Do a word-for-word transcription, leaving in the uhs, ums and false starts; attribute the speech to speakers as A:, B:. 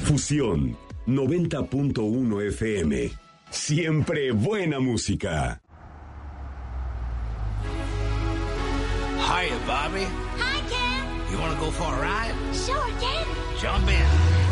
A: Fusión noventa punto uno F M. Siempre buena música.
B: Hiya, Bobby.
C: Hi, Ken.
B: You want to go for a ride?
C: Sure, Ken.
B: Jump in.